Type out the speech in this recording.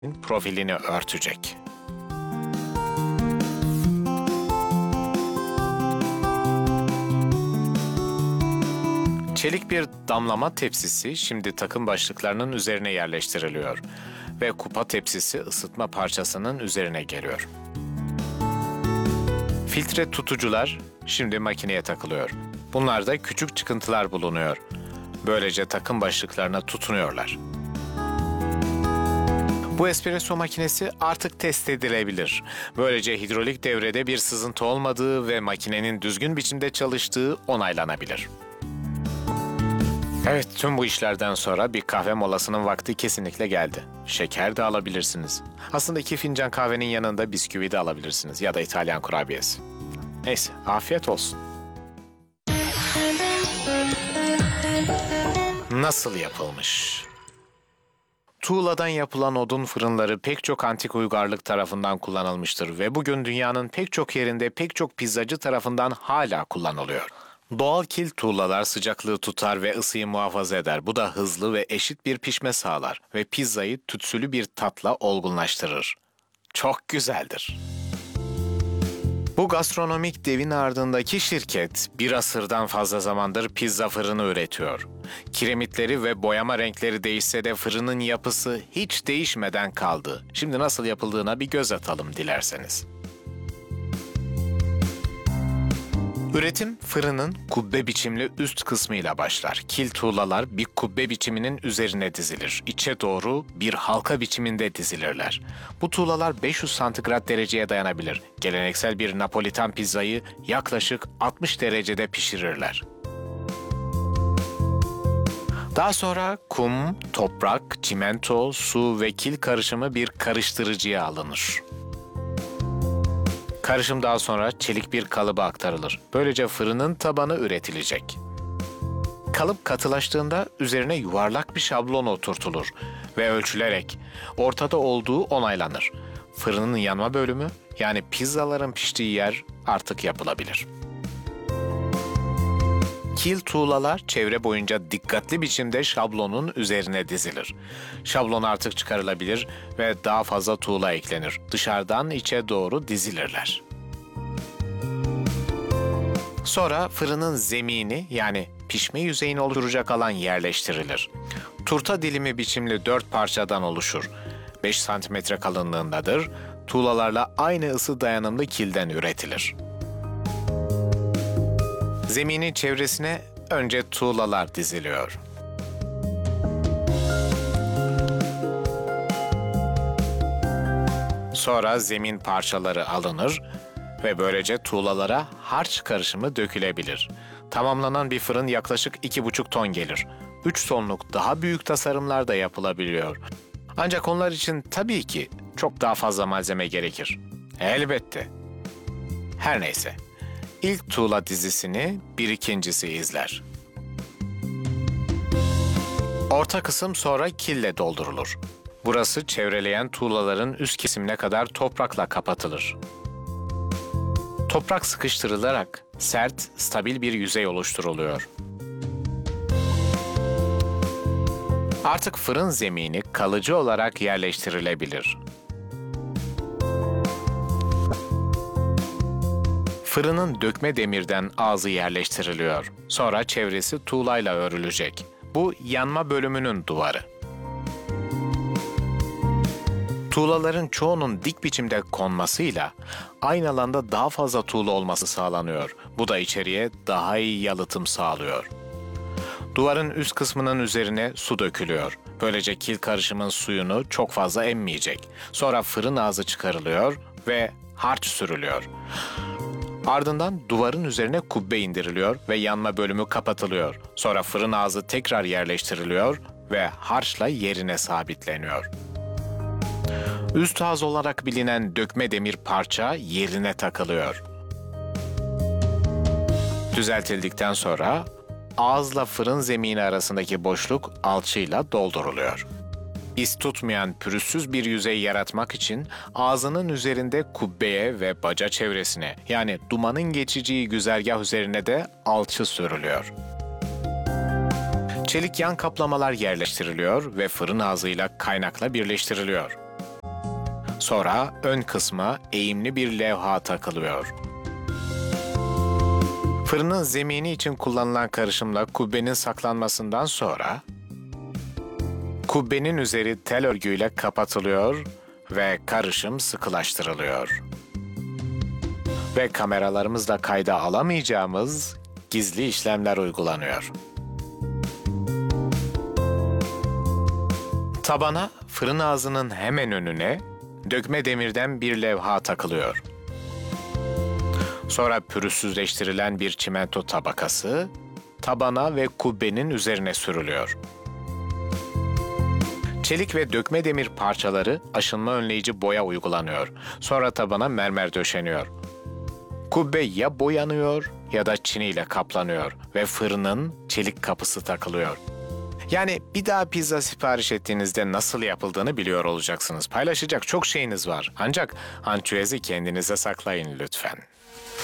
profilini örtecek. Çelik bir damlama tepsisi şimdi takım başlıklarının üzerine yerleştiriliyor ve kupa tepsisi ısıtma parçasının üzerine geliyor. Filtre tutucular şimdi makineye takılıyor. Bunlarda küçük çıkıntılar bulunuyor. Böylece takım başlıklarına tutunuyorlar. Bu espresso makinesi artık test edilebilir. Böylece hidrolik devrede bir sızıntı olmadığı ve makinenin düzgün biçimde çalıştığı onaylanabilir. Evet, tüm bu işlerden sonra bir kahve molasının vakti kesinlikle geldi. Şeker de alabilirsiniz. Aslında 2 fincan kahvenin yanında bisküvi de alabilirsiniz ya da İtalyan kurabiyesi. Neyse, afiyet olsun. Nasıl yapılmış? Tuğladan yapılan odun fırınları pek çok antik uygarlık tarafından kullanılmıştır ve bugün dünyanın pek çok yerinde pek çok pizzacı tarafından hala kullanılıyor. Doğal kil tuğlalar sıcaklığı tutar ve ısıyı muhafaza eder. Bu da hızlı ve eşit bir pişme sağlar ve pizzayı tütsülü bir tatla olgunlaştırır. Çok güzeldir. Bu gastronomik devin ardındaki şirket bir asırdan fazla zamandır pizza fırını üretiyor. Kiremitleri ve boyama renkleri değişse de fırının yapısı hiç değişmeden kaldı. Şimdi nasıl yapıldığına bir göz atalım dilerseniz. Üretim fırının kubbe biçimli üst kısmıyla başlar. Kil tuğlalar bir kubbe biçiminin üzerine dizilir. İçe doğru bir halka biçiminde dizilirler. Bu tuğlalar 500 santigrat dereceye dayanabilir. Geleneksel bir Napolitan pizzayı yaklaşık 60 derecede pişirirler. Daha sonra kum, toprak, çimento, su ve kil karışımı bir karıştırıcıya alınır. Karışım daha sonra çelik bir kalıba aktarılır. Böylece fırının tabanı üretilecek. Kalıp katılaştığında üzerine yuvarlak bir şablon oturtulur ve ölçülerek ortada olduğu onaylanır. Fırının yanma bölümü, yani pizzaların piştiği yer artık yapılabilir. Kil tuğlalar çevre boyunca dikkatli biçimde şablonun üzerine dizilir. Şablon artık çıkarılabilir ve daha fazla tuğla eklenir. Dışarıdan içe doğru dizilirler. Sonra fırının zemini, yani pişme yüzeyini oluşturacak alan yerleştirilir. Turta dilimi biçimli 4 parçadan oluşur. 5 santimetre kalınlığındadır. Tuğlalarla aynı ısı dayanımlı kilden üretilir. Zeminin çevresine önce tuğlalar diziliyor. Sonra zemin parçaları alınır ve böylece tuğlalara harç karışımı dökülebilir. Tamamlanan bir fırın yaklaşık 2,5 ton gelir. 3 tonluk daha büyük tasarımlar da yapılabiliyor. Ancak onlar için tabii ki çok daha fazla malzeme gerekir. Elbette. Her neyse. İlk tuğla dizisini bir ikincisi izler. Orta kısım sonra kille doldurulur. Burası çevreleyen tuğlaların üst kesimine kadar toprakla kapatılır. Toprak sıkıştırılarak sert, stabil bir yüzey oluşturuluyor. Artık fırın zemini kalıcı olarak yerleştirilebilir. Fırının dökme demirden ağzı yerleştiriliyor. Sonra çevresi tuğlayla örülecek. Bu yanma bölümünün duvarı. Tuğlaların çoğunun dik biçimde konmasıyla aynı alanda daha fazla tuğla olması sağlanıyor. Bu da içeriye daha iyi yalıtım sağlıyor. Duvarın üst kısmının üzerine su dökülüyor. Böylece kil karışımın suyunu çok fazla emmeyecek. Sonra fırın ağzı çıkarılıyor ve harç sürülüyor. Ardından duvarın üzerine kubbe indiriliyor ve yanma bölümü kapatılıyor. Sonra fırın ağzı tekrar yerleştiriliyor ve harçla yerine sabitleniyor. Üst ağız olarak bilinen dökme demir parça yerine takılıyor. Düzeltildikten sonra ağızla fırın zemini arasındaki boşluk alçıyla dolduruluyor. İz tutmayan pürüzsüz bir yüzey yaratmak için ağzının üzerinde kubbeye ve baca çevresine, yani dumanın geçeceği güzergah üzerine de alçı sürülüyor. Çelik yan kaplamalar yerleştiriliyor ve fırın ağzıyla kaynakla birleştiriliyor. Sonra ön kısma eğimli bir levha takılıyor. Fırının zemini için kullanılan karışımla kubbenin saklanmasından sonra kubbenin üzeri tel örgüyle kapatılıyor ve karışım sıkılaştırılıyor. Ve kameralarımızla kayda alamayacağımız gizli işlemler uygulanıyor. Tabana, fırın ağzının hemen önüne dökme demirden bir levha takılıyor. Sonra pürüzsüzleştirilen bir çimento tabakası tabana ve kubbenin üzerine sürülüyor. Çelik ve dökme demir parçaları aşınma önleyici boya uygulanıyor. Sonra tabana mermer döşeniyor. Kubbe ya boyanıyor ya da çiniyle kaplanıyor ve fırının çelik kapısı takılıyor. Yani bir daha pizza sipariş ettiğinizde nasıl yapıldığını biliyor olacaksınız. Paylaşacak çok şeyiniz var. Ancak ançüezi kendinize saklayın lütfen.